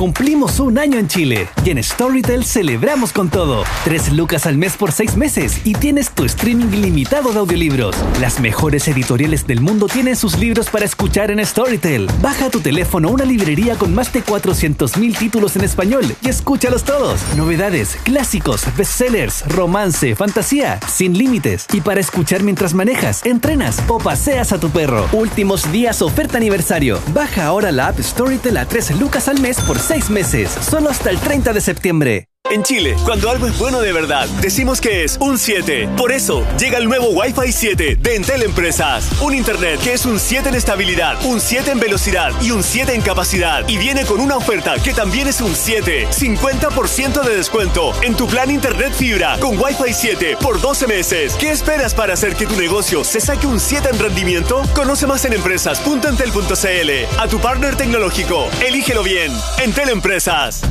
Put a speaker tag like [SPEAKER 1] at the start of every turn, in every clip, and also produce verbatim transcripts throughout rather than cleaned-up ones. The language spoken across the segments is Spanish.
[SPEAKER 1] Cumplimos un año en Chile y en Storytel celebramos con todo. Tres lucas al mes por seis meses y tienes tu streaming ilimitado de audiolibros. Las mejores editoriales del mundo tienen sus libros para escuchar en Storytel. Baja a tu teléfono una librería con más de cuatrocientos mil títulos en español y escúchalos todos. Novedades, clásicos, bestsellers, romance, fantasía, sin límites. Y para escuchar mientras manejas, entrenas o paseas a tu perro. Últimos días oferta aniversario. Baja ahora la app Storytel a tres lucas al mes por seis meses, solo hasta el treinta de septiembre.
[SPEAKER 2] En Chile, cuando algo es bueno de verdad, decimos que es un siete. Por eso, llega el nuevo Wi-Fi siete de Entel Empresas. Un internet que es un siete en estabilidad, un siete en velocidad y un siete en capacidad. Y viene con una oferta que también es un siete. cincuenta por ciento de descuento en tu plan internet fibra con Wi-Fi siete por doce meses. ¿Qué esperas para hacer que tu negocio se saque un siete en rendimiento? Conoce más en empresas punto entel punto c l. A tu partner tecnológico, elígelo bien. Entel Empresas.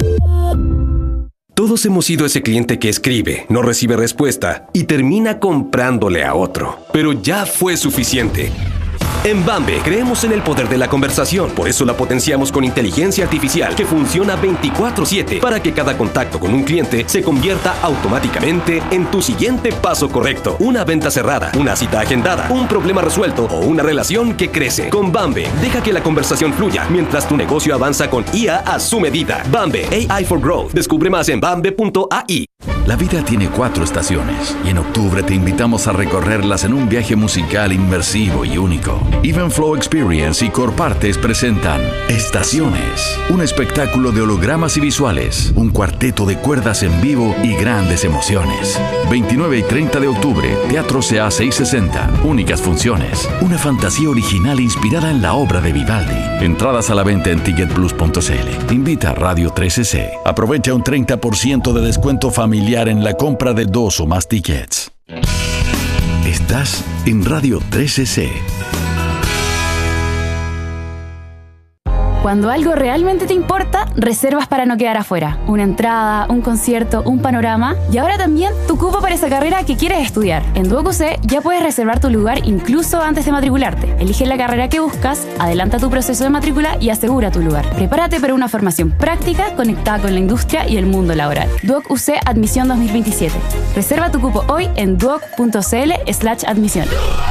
[SPEAKER 3] Todos hemos sido ese cliente que escribe, no recibe respuesta y termina comprándole a otro. Pero ya fue suficiente. En Bambe creemos en el poder de la conversación, por eso la potenciamos con inteligencia artificial que funciona veinticuatro siete para que cada contacto con un cliente se convierta automáticamente en tu siguiente paso correcto. Una venta cerrada, una cita agendada, un problema resuelto o una relación que crece. Con Bambe, deja que la conversación fluya mientras tu negocio avanza con I A a su medida. Bambe, A I for Growth. Descubre más en bambe punto a i.
[SPEAKER 4] La vida tiene cuatro estaciones y en octubre te invitamos a recorrerlas en un viaje musical inmersivo y único. Evenflow Experience y Corpartes presentan Estaciones, un espectáculo de hologramas y visuales, un cuarteto de cuerdas en vivo y grandes emociones. veintinueve y treinta de octubre, Teatro C A seiscientos sesenta, únicas funciones, una fantasía original inspirada en la obra de Vivaldi. Entradas a la venta en ticket plus punto c l. Invita a Radio trece C. Aprovecha un treinta por ciento de descuento familiar en la compra de dos o más tickets. Estás en Radio trece C.
[SPEAKER 5] Cuando algo realmente te importa, reservas para no quedar afuera. Una entrada, un concierto, un panorama y ahora también tu cupo para esa carrera que quieres estudiar. En Duoc U C ya puedes reservar tu lugar incluso antes de matricularte. Elige la carrera que buscas, adelanta tu proceso de matrícula y asegura tu lugar. Prepárate para una formación práctica conectada con la industria y el mundo laboral. Duoc U C Admisión dos mil veintisiete. Reserva tu cupo hoy en duoc punto c l slash admisión.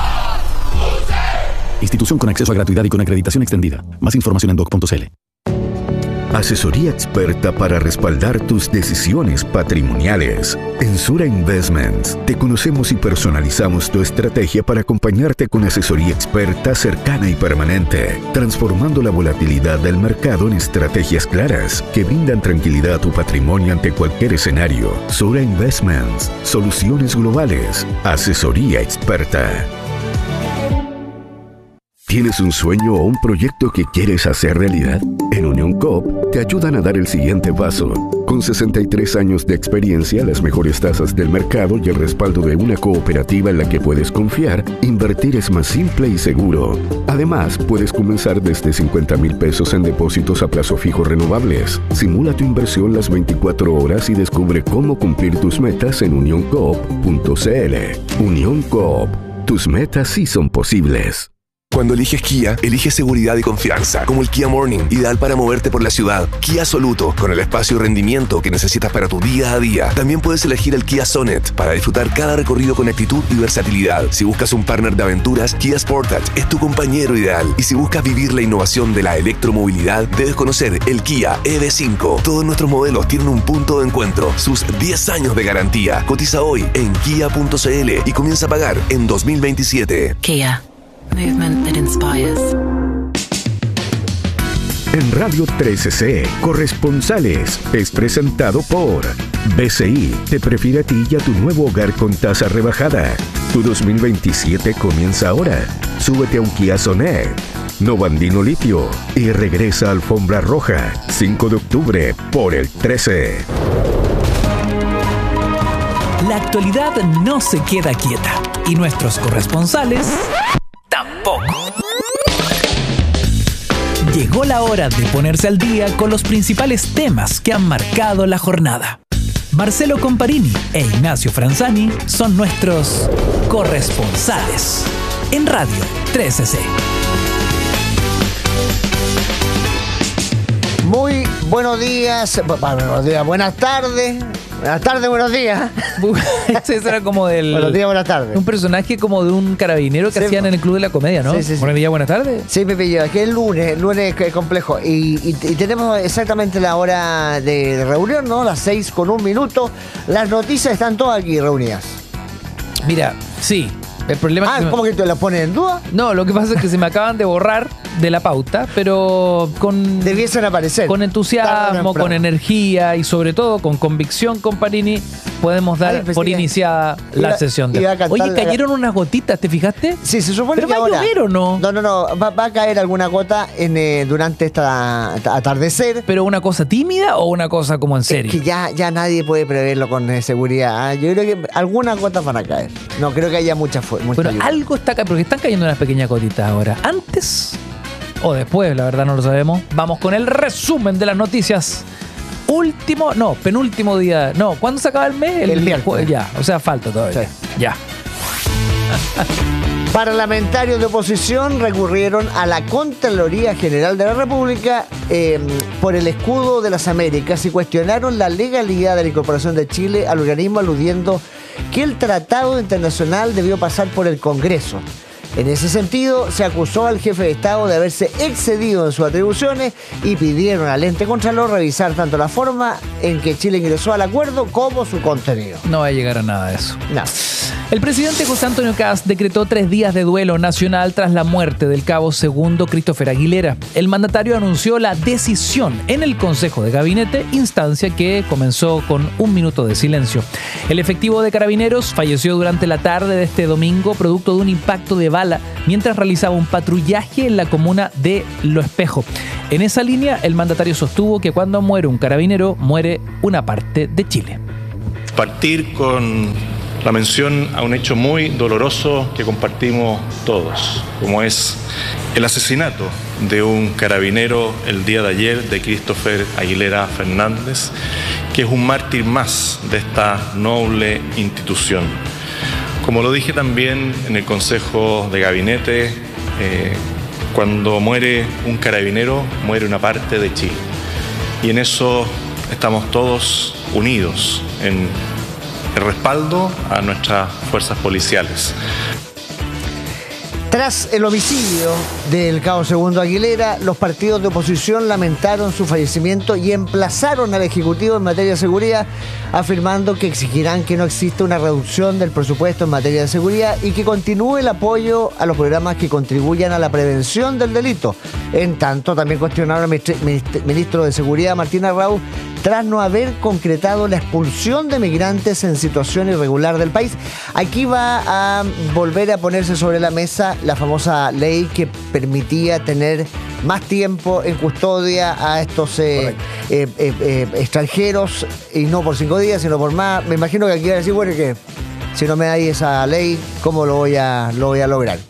[SPEAKER 4] Institución con acceso a gratuidad y con acreditación extendida. Más información en duoc punto c l.
[SPEAKER 6] Asesoría experta para respaldar tus decisiones patrimoniales. En Sura Investments te conocemos y personalizamos tu estrategia para acompañarte con asesoría experta cercana y permanente, transformando la volatilidad del mercado en estrategias claras que brindan tranquilidad a tu patrimonio ante cualquier escenario. Sura Investments, soluciones globales, asesoría experta. ¿Tienes un sueño o un proyecto que quieres hacer realidad? En Unión Coop te ayudan a dar el siguiente paso. Con sesenta y tres años de experiencia, las mejores tasas del mercado y el respaldo de una cooperativa en la que puedes confiar, invertir es más simple y seguro. Además, puedes comenzar desde cincuenta mil pesos en depósitos a plazo fijo renovables. Simula tu inversión las veinticuatro horas y descubre cómo cumplir tus metas en unión coop punto c l. Unión Coop. Tus metas sí son posibles.
[SPEAKER 7] Cuando eliges Kia, eliges seguridad y confianza, como el Kia Morning, ideal para moverte por la ciudad. Kia Soluto, con el espacio y rendimiento que necesitas para tu día a día. También puedes elegir el Kia Sonet, para disfrutar cada recorrido con actitud y versatilidad. Si buscas un partner de aventuras, Kia Sportage es tu compañero ideal. Y si buscas vivir la innovación de la electromovilidad, debes conocer el Kia E V cinco. Todos nuestros modelos tienen un punto de encuentro, sus diez años de garantía. Cotiza hoy en kia punto c l y comienza a pagar en dos mil veintisiete.
[SPEAKER 8] Kia. Movement that inspires.
[SPEAKER 6] En Radio trece C, Corresponsales es presentado por B C I. Te prefiere a ti y a tu nuevo hogar con tasa rebajada. Tu dos mil veintisiete comienza ahora. Súbete a un Kia Sonet. Novandino Litio y regresa a Alfombra Roja. cinco de octubre por el trece.
[SPEAKER 1] La actualidad no se queda quieta y nuestros corresponsales tampoco. Llegó la hora de ponerse al día con los principales temas que han marcado la jornada. Marcelo Comparini e Ignacio Franzani son nuestros corresponsales en Radio trece C.
[SPEAKER 9] Muy buenos días, buenos días, buenas tardes. Buenas tardes, buenos días.
[SPEAKER 10] Ese era como del...
[SPEAKER 9] Buenos días, buenas tardes.
[SPEAKER 10] Un personaje como de un carabinero que sí, hacían en el Club de la Comedia, ¿no?
[SPEAKER 9] Sí, sí, sí.
[SPEAKER 10] Buenos días, buenas tardes.
[SPEAKER 9] Sí, Pepe, yo, aquí es el lunes, el lunes es complejo. Y, y, y tenemos exactamente la hora de reunión, ¿no? Las seis con un minuto. Las noticias están todas aquí reunidas.
[SPEAKER 10] Mira, sí. El problema
[SPEAKER 9] ah,
[SPEAKER 10] es que
[SPEAKER 9] ¿cómo me... que te las pones en duda?
[SPEAKER 10] No, lo que pasa es que se me acaban de borrar de la pauta, pero con...
[SPEAKER 9] Debiesen aparecer.
[SPEAKER 10] Con entusiasmo, con energía y sobre todo con convicción, Comparini, podemos dar Ay, pues por sí, iniciada iba, la sesión. De... Oye, cayeron la... unas gotitas, ¿te fijaste?
[SPEAKER 9] Sí, se supone
[SPEAKER 10] ¿Pero
[SPEAKER 9] que
[SPEAKER 10] va
[SPEAKER 9] ahora...
[SPEAKER 10] a llover o no?
[SPEAKER 9] No, no, no, va, va a caer alguna gota en, eh, durante esta atardecer.
[SPEAKER 10] ¿Pero una cosa tímida o una cosa como en serio?
[SPEAKER 9] Es que ya, ya nadie puede preverlo con eh, seguridad. Yo creo que algunas gotas van a caer. No creo que haya mucha fuerza.
[SPEAKER 10] Pero ayuda. Algo está acá, porque están cayendo unas pequeñas gotitas ahora. Antes o después, la verdad no lo sabemos. Vamos con el resumen de las noticias. Último, no, penúltimo día. No, ¿cuándo se acaba el mes?
[SPEAKER 9] El, el miércoles.
[SPEAKER 10] Ya, o sea, falta todavía. Sí. Ya.
[SPEAKER 9] Parlamentarios de oposición recurrieron a la Contraloría General de la República eh, por el escudo de las Américas y cuestionaron la legalidad de la incorporación de Chile al organismo, aludiendo que el tratado internacional debió pasar por el Congreso. En ese sentido, se acusó al jefe de Estado de haberse excedido en sus atribuciones y pidieron al ente contralor revisar tanto la forma en que Chile ingresó al acuerdo como su contenido.
[SPEAKER 10] No va a llegar a nada de eso.
[SPEAKER 9] No.
[SPEAKER 10] El presidente José Antonio Kast decretó tres días de duelo nacional tras la muerte del cabo segundo Christopher Aguilera. El mandatario anunció la decisión en el Consejo de Gabinete, instancia que comenzó con un minuto de silencio. El efectivo de Carabineros falleció durante la tarde de este domingo producto de un impacto de bala mientras realizaba un patrullaje en la comuna de Lo Espejo. En esa línea, el mandatario sostuvo que cuando muere un carabinero, muere una parte de Chile.
[SPEAKER 11] Partir con la mención a un hecho muy doloroso que compartimos todos, como es el asesinato de un carabinero el día de ayer de Christopher Aguilera Fernández, que es un mártir más de esta noble institución. Como lo dije también en el Consejo de Gabinete, eh, cuando muere un carabinero, muere una parte de Chile. Y en eso estamos todos unidos, en el respaldo a nuestras fuerzas policiales.
[SPEAKER 9] Tras el homicidio del cabo segundo Aguilera, los partidos de oposición lamentaron su fallecimiento y emplazaron al Ejecutivo en materia de seguridad, afirmando que exigirán que no exista una reducción del presupuesto en materia de seguridad y que continúe el apoyo a los programas que contribuyan a la prevención del delito. En tanto, también cuestionaron al ministro de Seguridad, Martín Arrau, tras no haber concretado la expulsión de migrantes en situación irregular del país. Aquí va a volver a ponerse sobre la mesa la famosa ley que permitía tener más tiempo en custodia a estos eh, eh, eh, eh, extranjeros, y no por cinco días, sino por más. Me imagino que aquí van a decir, bueno, que si no me dais esa ley, ¿cómo lo voy a, lo voy a lograr?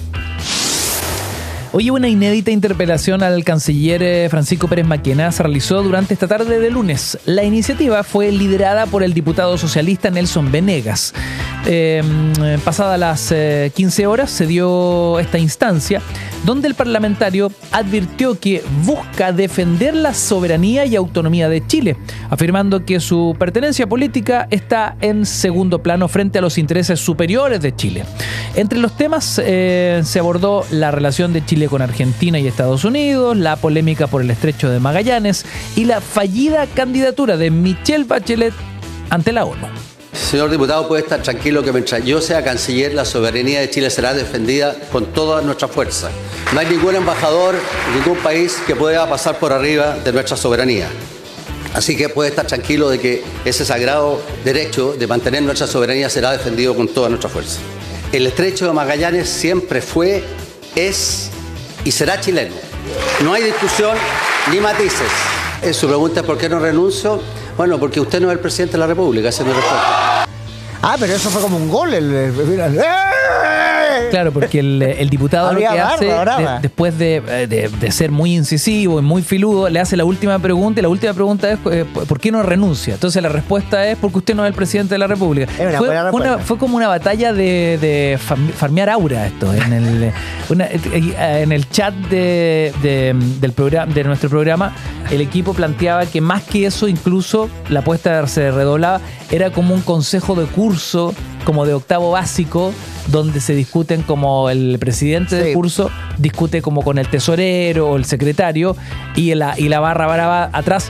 [SPEAKER 10] Hoy una inédita interpelación al canciller Francisco Pérez Maquena se realizó durante esta tarde de lunes. La iniciativa fue liderada por el diputado socialista Nelson Venegas. Eh, pasadas las eh, quince horas se dio esta instancia donde el parlamentario advirtió que busca defender la soberanía y autonomía de Chile, afirmando que su pertenencia política está en segundo plano frente a los intereses superiores de Chile. Entre los temas eh, se abordó la relación de Chile con Argentina y Estados Unidos, la polémica por el Estrecho de Magallanes y la fallida candidatura de Michelle Bachelet ante la ONU.
[SPEAKER 12] Señor diputado, puede estar tranquilo que mientras yo sea canciller, la soberanía de Chile será defendida con toda nuestra fuerza. No hay ningún embajador, ningún país que pueda pasar por arriba de nuestra soberanía. Así que puede estar tranquilo de que ese sagrado derecho de mantener nuestra soberanía será defendido con toda nuestra fuerza. El Estrecho de Magallanes siempre fue, es y será chileno. No hay discusión ni matices. En su pregunta es ¿por qué no renuncio? Bueno, porque usted no es el presidente de la República, esa es mi respuesta.
[SPEAKER 9] Ah, pero eso fue como un gol. El, el, el,
[SPEAKER 10] Claro, porque el, el diputado
[SPEAKER 9] Habría
[SPEAKER 10] lo que
[SPEAKER 9] barba,
[SPEAKER 10] hace,
[SPEAKER 9] brava.
[SPEAKER 10] de- después de, de- de ser muy incisivo y muy filudo, le hace la última pregunta, y la última pregunta es eh, ¿por qué no renuncia? Entonces la respuesta es porque usted no es el presidente de la República.
[SPEAKER 9] Es una
[SPEAKER 10] Fue,
[SPEAKER 9] buena
[SPEAKER 10] fue una-
[SPEAKER 9] respuesta.
[SPEAKER 10] fue como una batalla de, de fam- farmear aura esto. En el, una- eh, en el chat de, de- del programa, de nuestro programa, el equipo planteaba que más que eso, incluso la apuesta se redoblaba, era como un consejo de curso, como de octavo básico, donde se discuten como el presidente
[SPEAKER 9] Sí.
[SPEAKER 10] del curso discute como con el tesorero o el secretario, y la, y la barra brava atrás.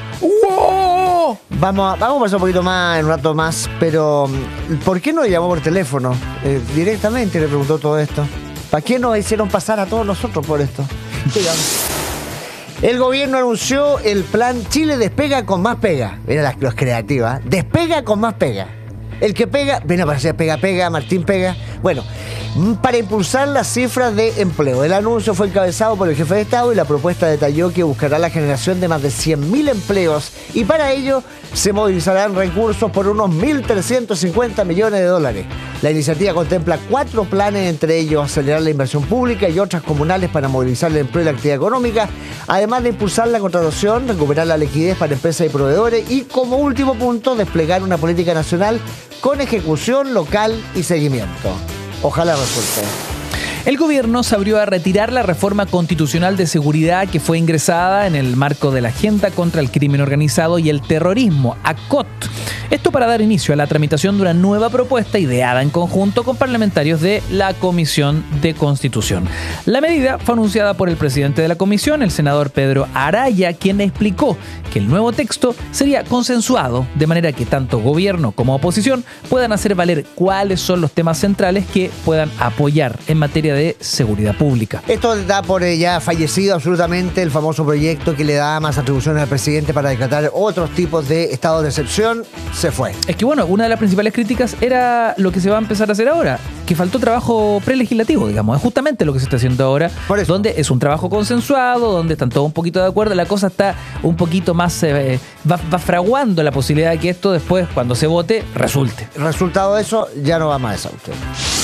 [SPEAKER 10] ¡Wow!
[SPEAKER 9] Vamos a, vamos a pasar un poquito más, en un rato más, pero mm, ¿por qué no le llamó por teléfono? Eh, directamente le preguntó todo esto. ¿Para qué nos hicieron pasar a todos nosotros por esto? Digamos. El gobierno anunció el plan Chile Despega con más pega. Mira las, los creativas. Despega con más pega. El que pega, viene a aparecer Pega Pega, Martín Pega. Bueno, mm, para impulsar las cifras de empleo. El anuncio fue encabezado por el jefe de Estado y la propuesta detalló que buscará la generación de más de cien mil empleos, y para ello se movilizarán recursos por unos mil trescientos cincuenta millones de dólares. La iniciativa contempla cuatro planes, entre ellos acelerar la inversión pública y otras comunales para movilizar el empleo y la actividad económica, además de impulsar la contratación, recuperar la liquidez para empresas y proveedores y, como último punto, desplegar una política nacional con ejecución local y seguimiento. Ojalá resulte.
[SPEAKER 10] El gobierno se abrió a retirar la reforma constitucional de seguridad que fue ingresada en el marco de la Agenda contra el Crimen Organizado y el Terrorismo, A C O T. Esto para dar inicio a la tramitación de una nueva propuesta ideada en conjunto con parlamentarios de la Comisión de Constitución. La medida fue anunciada por el presidente de la comisión, el senador Pedro Araya, quien explicó que el nuevo texto sería consensuado de manera que tanto gobierno como oposición puedan hacer valer cuáles son los temas centrales que puedan apoyar en materia de seguridad pública.
[SPEAKER 9] Esto da por eh, ya fallecido absolutamente el famoso proyecto que le da más atribuciones al presidente para decretar otros tipos de estados de excepción. Se fue.
[SPEAKER 10] Es que bueno, una de las principales críticas era lo que se va a empezar a hacer ahora, que faltó trabajo prelegislativo, digamos, es justamente lo que se está haciendo ahora, donde es un trabajo consensuado, donde están todos un poquito de acuerdo, la cosa está un poquito más, eh, va, va fraguando la posibilidad de que esto después, cuando se vote, resulte.
[SPEAKER 9] El resultado de eso ya no va más a usted.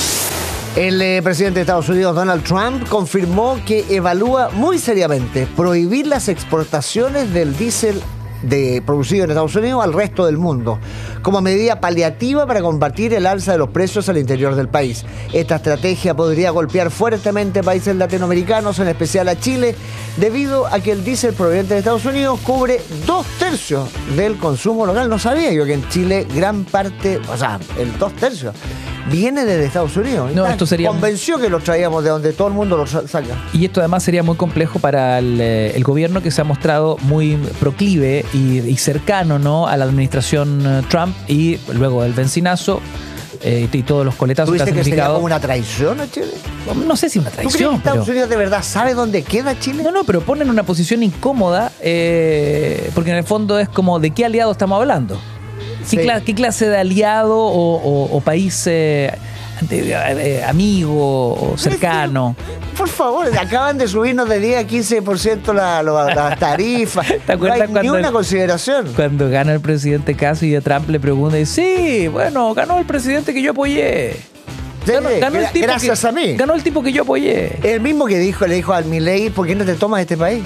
[SPEAKER 9] El eh, presidente de Estados Unidos, Donald Trump, confirmó que evalúa muy seriamente prohibir las exportaciones del diésel de, producido en Estados Unidos al resto del mundo, como medida paliativa para combatir el alza de los precios al interior del país. Esta estrategia podría golpear fuertemente a países latinoamericanos, en especial a Chile, debido a que el diésel proveniente de Estados Unidos cubre dos tercios del consumo local. No sabía yo que en Chile gran parte, o sea, el dos tercios, viene desde Estados Unidos.
[SPEAKER 10] No, esto sería...
[SPEAKER 9] Convenció que los traíamos de donde todo el mundo los saca.
[SPEAKER 10] Y esto además sería muy complejo para el, eh, el gobierno, que se ha mostrado muy proclive y, y cercano, ¿no?, a la administración eh, Trump, y luego del bencinazo eh, y todos los coletazos
[SPEAKER 9] ¿Tú
[SPEAKER 10] que ha
[SPEAKER 9] dices que sería
[SPEAKER 10] significado.
[SPEAKER 9] como una traición a Chile?
[SPEAKER 10] No sé si una
[SPEAKER 9] ¿Tú crees que
[SPEAKER 10] traición,
[SPEAKER 9] Estados
[SPEAKER 10] pero...
[SPEAKER 9] Unidos de verdad sabe dónde queda Chile?
[SPEAKER 10] No, no, pero ponen una posición incómoda, eh, porque en el fondo es como, ¿de qué aliado estamos hablando? ¿Qué,
[SPEAKER 9] Sí.
[SPEAKER 10] cla- qué clase de aliado o, o- o país eh, de- de- amigo o cercano?
[SPEAKER 9] Por favor, acaban de subirnos de diez a quince por ciento la, la, las tarifas.
[SPEAKER 10] ¿Te acuerdas
[SPEAKER 9] no hay ni
[SPEAKER 10] cuando-
[SPEAKER 9] una consideración.
[SPEAKER 10] Cuando gana el presidente Casio y a Trump le pregunta, y sí, bueno, ganó el presidente que yo apoyé. Ganó,
[SPEAKER 9] Sí,
[SPEAKER 10] ganó el
[SPEAKER 9] gra-
[SPEAKER 10] tipo
[SPEAKER 9] gracias
[SPEAKER 10] que,
[SPEAKER 9] a mí.
[SPEAKER 10] Ganó el tipo que yo apoyé.
[SPEAKER 9] El mismo que dijo, le dijo al Milei, ¿por qué no te tomas este país?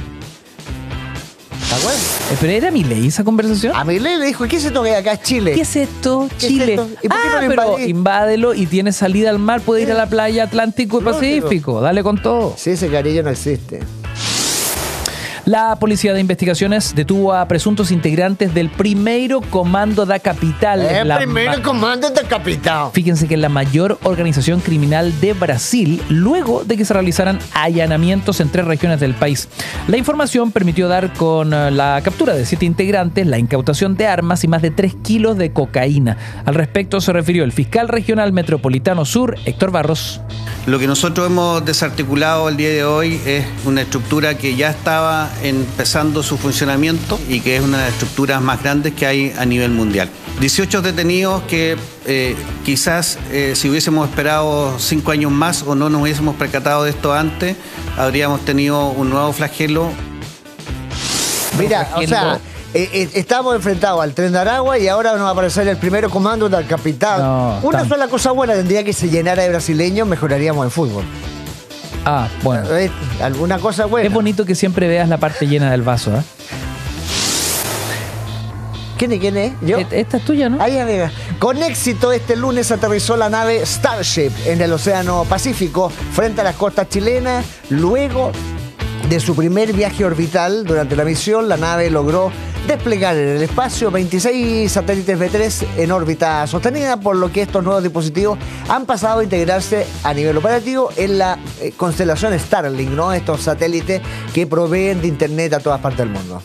[SPEAKER 9] ¿Te acuerdas?
[SPEAKER 10] Eh, ¿Pero era Milei esa conversación?
[SPEAKER 9] A Milei le dijo, ¿qué se toca acá Chile?
[SPEAKER 10] ¿Qué es esto?
[SPEAKER 9] ¿Qué es
[SPEAKER 10] Chile.
[SPEAKER 9] esto? ¿Y por qué
[SPEAKER 10] ah,
[SPEAKER 9] no lo
[SPEAKER 10] pero
[SPEAKER 9] invadís?
[SPEAKER 10] invádelo y tiene salida al mar, puede ir a la playa Atlántico y
[SPEAKER 9] Lógico.
[SPEAKER 10] Pacífico. Dale con todo.
[SPEAKER 9] Sí, ese cariño no existe.
[SPEAKER 10] La Policía de Investigaciones detuvo a presuntos integrantes del Primeiro Comando da Capital.
[SPEAKER 9] El
[SPEAKER 10] la
[SPEAKER 9] primero
[SPEAKER 10] ma-
[SPEAKER 9] comando del capitán.
[SPEAKER 10] Fíjense que es la mayor organización criminal de Brasil, luego de que se realizaran allanamientos en tres regiones del país. La información permitió dar con eh, la captura de siete integrantes, la incautación de armas y más de tres kilos de cocaína. Al respecto se refirió el fiscal regional metropolitano sur, Héctor Barros.
[SPEAKER 13] Lo que nosotros hemos desarticulado el día de hoy es una estructura que ya estaba empezando su funcionamiento y que es una de las estructuras más grandes que hay a nivel mundial. dieciocho detenidos que eh, quizás eh, si hubiésemos esperado cinco años más o no nos hubiésemos percatado de esto antes, habríamos tenido un nuevo flagelo.
[SPEAKER 9] Mira, o sea, Eh, eh, estamos enfrentados al Tren de Aragua y ahora nos va a aparecer el primero comando del capitán.
[SPEAKER 10] No,
[SPEAKER 9] Una
[SPEAKER 10] tan-
[SPEAKER 9] sola cosa buena, tendría que se llenara de brasileños, mejoraríamos en fútbol.
[SPEAKER 10] Ah, bueno.
[SPEAKER 9] Eh, Alguna cosa buena.
[SPEAKER 10] Es bonito que siempre veas la parte llena del vaso, ¿eh?
[SPEAKER 9] ¿Quién es? ¿Quién es? ¿Yo?
[SPEAKER 10] Esta es tuya, ¿no?
[SPEAKER 9] Ahí, amiga. Con éxito, este lunes aterrizó la nave Starship en el Océano Pacífico frente a las costas chilenas. Luego de su primer viaje orbital, durante la misión, la nave logró desplegar en el espacio veintiséis satélites B tres en órbita sostenida, por lo que estos nuevos dispositivos han pasado a integrarse a nivel operativo en la eh, constelación Starlink, ¿no? Estos satélites que proveen de internet a todas partes del mundo.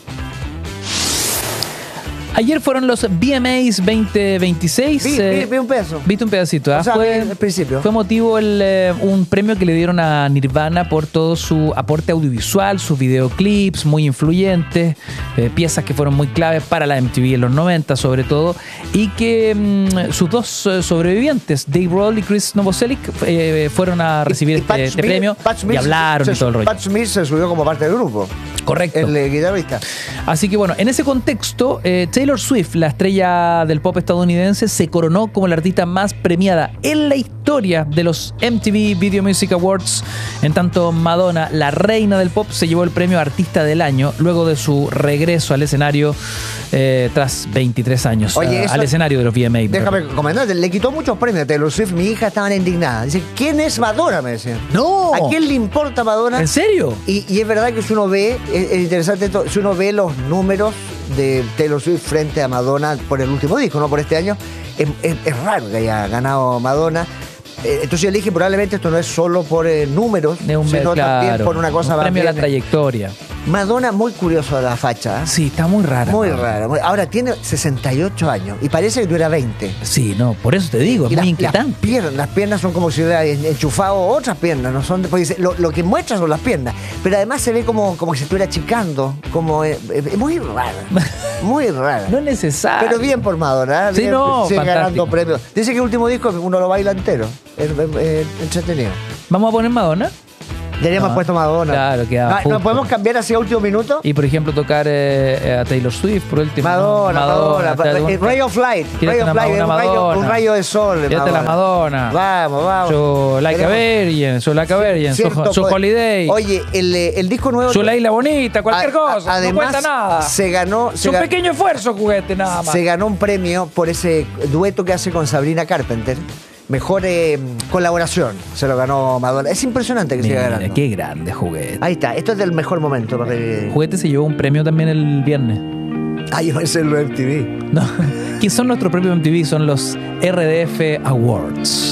[SPEAKER 10] Ayer fueron los V M As veinte veintiséis.
[SPEAKER 9] Vi,
[SPEAKER 10] eh,
[SPEAKER 9] vi, vi un pedazo.
[SPEAKER 10] Viste un pedacito, ¿ah?
[SPEAKER 9] O sea,
[SPEAKER 10] fue,
[SPEAKER 9] vi el principio.
[SPEAKER 10] fue motivo el, eh, un premio que le dieron a Nirvana por todo su aporte audiovisual, sus videoclips muy influyentes, eh, piezas que fueron muy claves para la M T V en los noventa sobre todo, y que mm, sus dos eh, sobrevivientes, Dave Grohl y Chris Novoselic, eh, fueron a recibir
[SPEAKER 9] Y- y
[SPEAKER 10] este,
[SPEAKER 9] Pat
[SPEAKER 10] este
[SPEAKER 9] Smith-
[SPEAKER 10] premio
[SPEAKER 9] Pat Smith
[SPEAKER 10] y hablaron
[SPEAKER 9] se-
[SPEAKER 10] y todo el rollo.
[SPEAKER 9] Pat Smith se subió como parte del grupo.
[SPEAKER 10] Correcto.
[SPEAKER 9] El eh, guitarrista.
[SPEAKER 10] Así que bueno, en ese contexto, eh, Taylor Swift, la estrella del pop estadounidense, se coronó como la artista más premiada en la historia de los M T V Video Music Awards. En tanto, Madonna, la reina del pop, se llevó el premio Artista del Año luego de su regreso al escenario eh, tras veintitrés años.
[SPEAKER 9] Oye,
[SPEAKER 10] a-
[SPEAKER 9] eso-
[SPEAKER 10] al escenario de los V M A.
[SPEAKER 9] Déjame comentarte, le quitó muchos premios a Taylor Swift. Mi hija estaba indignada. Dice, ¿quién es Madonna? Me decían.
[SPEAKER 10] ¡No!
[SPEAKER 9] ¿A quién le importa Madonna?
[SPEAKER 10] ¿En serio?
[SPEAKER 9] Y, y es verdad que si uno ve, es, es interesante esto, si uno ve los números de Taylor Swift frente a Madonna por el último disco, no por este año, es, es- es raro que haya ganado Madonna. Eh, Entonces yo le dije, probablemente esto no es solo por eh, números,
[SPEAKER 10] De un
[SPEAKER 9] sino también
[SPEAKER 10] claro,
[SPEAKER 9] por una cosa
[SPEAKER 10] un
[SPEAKER 9] más
[SPEAKER 10] premio a la
[SPEAKER 9] bien-
[SPEAKER 10] trayectoria.
[SPEAKER 9] Madonna, muy curioso de la facha. ¿eh?
[SPEAKER 10] Sí, está muy rara.
[SPEAKER 9] Muy
[SPEAKER 10] Madonna.
[SPEAKER 9] rara. muy- Ahora tiene sesenta y ocho años y parece que tuviera veinte.
[SPEAKER 10] Sí, no, por eso te digo, es
[SPEAKER 9] Y
[SPEAKER 10] muy
[SPEAKER 9] las,
[SPEAKER 10] inquietante.
[SPEAKER 9] las piernas, las piernas son como si hubiera en- enchufado otras piernas, no son, porque dice, lo, lo que muestra son las piernas, pero además se ve como, como que se estuviera achicando, como eh, eh, muy rara, muy rara.
[SPEAKER 10] No es necesario.
[SPEAKER 9] Pero bien por Madonna, ¿eh?
[SPEAKER 10] Sí,
[SPEAKER 9] Bien,
[SPEAKER 10] no,
[SPEAKER 9] sigue
[SPEAKER 10] fantástico.
[SPEAKER 9] ganando premios. Dice que el último disco uno lo baila entero, es, es- es entretenido.
[SPEAKER 10] ¿Vamos a poner Madonna?
[SPEAKER 9] Deberíamos
[SPEAKER 10] No,
[SPEAKER 9] haber puesto Madonna.
[SPEAKER 10] claro, queda
[SPEAKER 9] Ah,
[SPEAKER 10] justo.
[SPEAKER 9] ¿nos podemos cambiar hacia último minuto?
[SPEAKER 10] Y por ejemplo tocar eh, eh, a Taylor Swift por último.
[SPEAKER 9] Madonna, Madonna,
[SPEAKER 10] ¿te das
[SPEAKER 9] eh,
[SPEAKER 10] cuenta?
[SPEAKER 9] Ray of Light,
[SPEAKER 10] Tírate
[SPEAKER 9] Ray of
[SPEAKER 10] una
[SPEAKER 9] Light,
[SPEAKER 10] Madonna,
[SPEAKER 9] un rayo, un
[SPEAKER 10] Madonna.
[SPEAKER 9] rayo de sol.
[SPEAKER 10] Tírate la Madonna.
[SPEAKER 9] Vamos, vamos.
[SPEAKER 10] So like a
[SPEAKER 9] Queremos-
[SPEAKER 10] virgin, so like a virgin, so,
[SPEAKER 9] Cierto,
[SPEAKER 10] so
[SPEAKER 9] pues,
[SPEAKER 10] holiday.
[SPEAKER 9] Oye, el, eh, el disco nuevo.
[SPEAKER 10] Su la isla bonita, cualquier
[SPEAKER 9] A-
[SPEAKER 10] cosa.
[SPEAKER 9] a-
[SPEAKER 10] no cuesta nada.
[SPEAKER 9] Se ganó.
[SPEAKER 10] Es
[SPEAKER 9] Se,
[SPEAKER 10] un
[SPEAKER 9] ga-
[SPEAKER 10] pequeño esfuerzo, juguete, nada más.
[SPEAKER 9] se ganó un premio por ese dueto que hace con Sabrina Carpenter. Mejor eh, colaboración. Se lo ganó Madonna. Es impresionante que siga
[SPEAKER 10] Mira,
[SPEAKER 9] ganando.
[SPEAKER 10] qué grande juguete.
[SPEAKER 9] Ahí está. Esto es del mejor momento para que.
[SPEAKER 10] Juguete se llevó un premio también el viernes.
[SPEAKER 9] Ay, va a ser lo M T V.
[SPEAKER 10] No. ¿Quién son nuestros propios M T V? Son los R D F Awards.